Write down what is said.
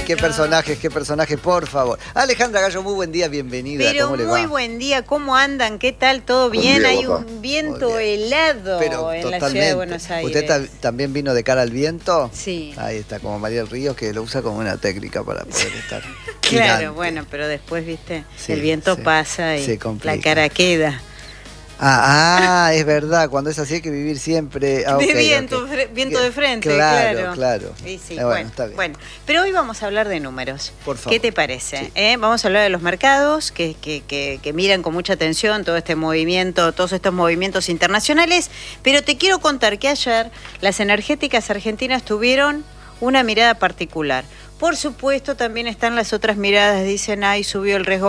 qué personajes, por favor. Alejandra Gallo, muy buen día, bienvenida. Pero ¿Cómo le va? muy buen día, ¿cómo andan? ¿Qué tal? ¿Todo bien? Día, Hay papá. un viento helado en la ciudad de Buenos Aires. ¿Usted también vino de cara al viento? Sí. Ahí está, como María del Río, que lo usa como una técnica para poder estar Claro, girante. bueno, pero después, viste, Sí, el viento sí, pasa y se complica. la cara queda. Es verdad, cuando es así hay que vivir siempre. De viento de frente, claro. Claro. Sí, Bueno, está bien. Bueno, pero hoy vamos a hablar de números. Por favor. ¿Qué te parece? Sí. Vamos a hablar de los mercados que miran con mucha atención todo este movimiento, todos estos movimientos internacionales, pero te quiero contar que ayer las energéticas argentinas tuvieron una mirada particular. Por supuesto, también están las otras miradas, dicen, subió el riesgo